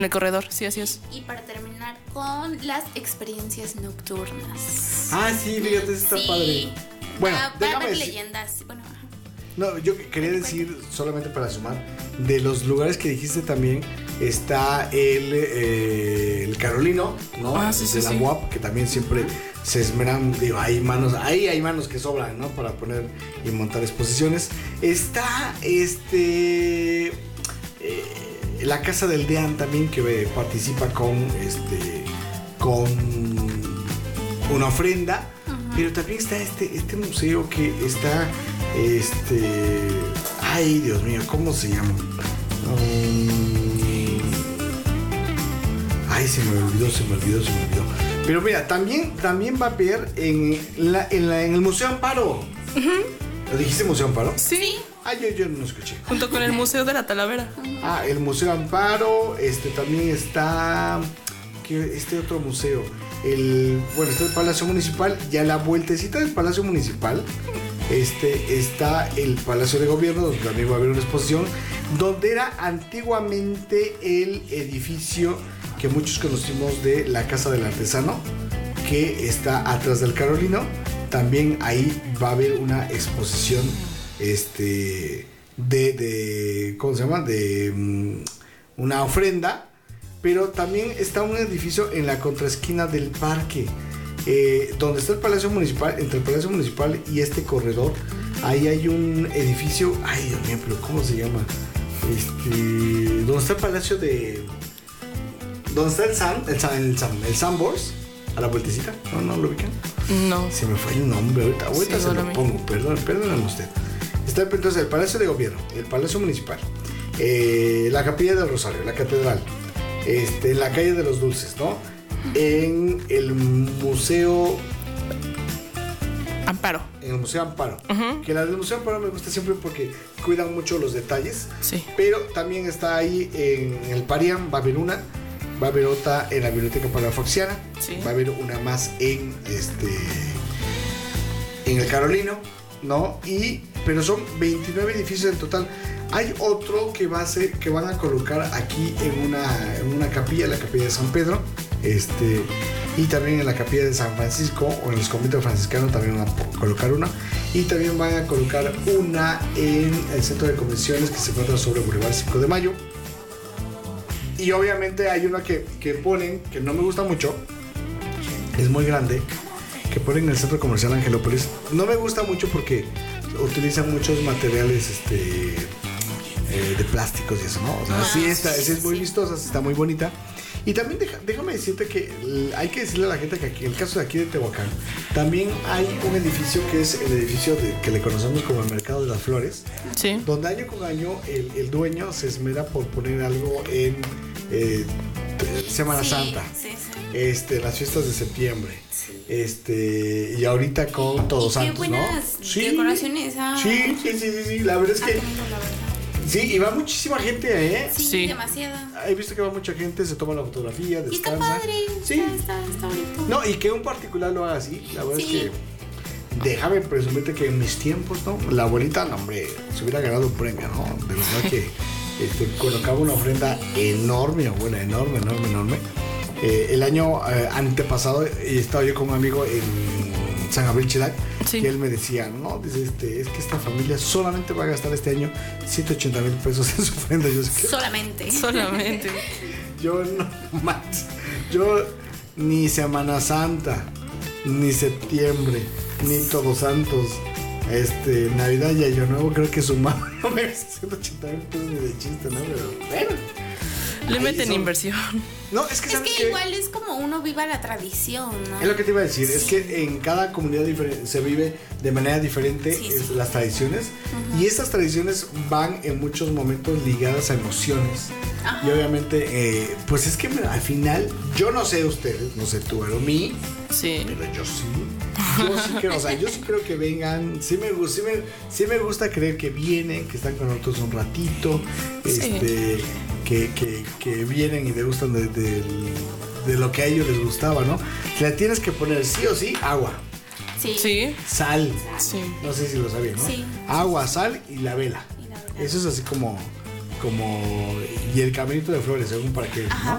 el corredor, sí, así es. Y para terminar con las experiencias nocturnas. Ah, sí, fíjate, está Sí. padre. Bueno, Va a déjame haber decir. leyendas. Bueno, ajá. No, yo quería decir, solamente para sumar, de los lugares que dijiste también, está el Carolino, ¿no? Ah, sí, de sí, la sí. MUAP, que también siempre se esmeran, digo, hay manos que sobran, ¿no? Para poner y montar exposiciones. Está la Casa del Deán también, que participa con una ofrenda. Pero también está este museo que está, ay, Dios mío, ¿cómo se llama? Ay, se me olvidó. Pero mira, también va a haber en el Museo Amparo. ¿Lo dijiste Museo Amparo? Sí, Ah, yo no escuché. junto con el Museo de la Talavera. Ah, el Museo Amparo, también está este otro museo. Está el Palacio Municipal, y a la vueltecita del Palacio Municipal está el Palacio de Gobierno, donde también va a haber una exposición, donde era antiguamente el edificio que muchos conocimos de la Casa del Artesano, que está atrás del Carolino. También ahí va a haber una exposición de ¿cómo se llama? De una ofrenda. Pero también está un edificio en la contraesquina del parque, donde está el Palacio Municipal. Entre el Palacio Municipal y este corredor, ahí hay un edificio, ay Dios mío, pero ¿cómo se llama? Donde está el Palacio de... Donde está el Sambors, a la vueltecita. ¿No lo ubican? No. Se me fue el nombre, ahorita Sí, se lo pongo, perdónenme usted. Está entonces el Palacio de Gobierno, el Palacio Municipal, la Capilla del Rosario, la Catedral, en la Calle de los Dulces, ¿no? En el Museo Amparo. En el Museo Amparo. Que la del Museo Amparo me gusta siempre porque cuidan mucho los detalles. Sí. Pero también está ahí en el Parián, va a haber una. Va a haber otra en la Biblioteca Palafoxiana. Sí. Va a haber una más en el Carolino, ¿no? Pero son 29 edificios en total. Hay otro que van a colocar aquí en una capilla, la capilla de San Pedro, y también en la capilla de San Francisco, o en los conventos franciscanos también van a colocar una, y también van a colocar una en el centro de convenciones que se encuentra sobre Boulevard 5 de Mayo. Y obviamente hay una que ponen, que no me gusta mucho, es muy grande, que ponen en el centro comercial Angelópolis. No me gusta mucho porque utilizan muchos materiales de plásticos y eso, ¿no? O sea, sí, es muy vistosa, está muy bonita. Y también déjame decirte que hay que decirle a la gente que aquí, en el caso de aquí de Tehuacán, también hay un edificio que es el edificio que le conocemos como el Mercado de las Flores, Sí. donde año con año el dueño se esmera por poner algo en Semana Santa, las fiestas de septiembre, y ahorita con Todos Santos, qué buenas ¿no? decoraciones. Sí, la verdad es que Tenido, la verdad. sí, y va muchísima gente, Sí, Sí. demasiada. He visto que va mucha gente, se toma la fotografía, Y está descansa. padre. Sí. Está bonito. No, y que un particular lo haga así, la verdad Sí. es que déjame presumirte que en mis tiempos, ¿no? La abuelita, no, hombre, se hubiera ganado un premio, ¿no? De verdad que colocaba una ofrenda enorme, abuela, enorme. El año antepasado estaba yo con un amigo en San Gabriel Chilac, Sí. y él me decía, no, dice, es que esta familia solamente va a gastar este año 180,000 pesos en su ofrenda. Yo sé que Solamente. yo no más. Yo ni Semana Santa, ni septiembre, ni Todos Santos, Navidad y Año Nuevo, creo que sumaba no me gasté 180,000 pesos ni de chiste, ¿no? Pero bueno. Le Ahí meten son. inversión. No, es que Es ¿sabes que qué? igual es como uno viva la tradición, ¿no? Es lo que te iba a decir, es que en cada comunidad se vive de manera diferente Sí. las tradiciones, y estas tradiciones van en muchos momentos ligadas a emociones. Ajá. Y obviamente, pues es que al final, yo no sé ustedes, no sé tú, pero mí, Sí. pero yo sí. Yo sí creo, o sea, yo sí creo que vengan, sí me gusta creer que vienen, que están con nosotros un ratito, Sí. que vienen y degustan de lo que a ellos les gustaba, ¿no? Le tienes que poner sí o sí agua, Sí. Sí. sal, Sí. no sé si lo sabían, ¿no? Sí. Agua, sal y la vela. Y la verdad. Eso es así como y el caminito de flores, según para qué, ¿no?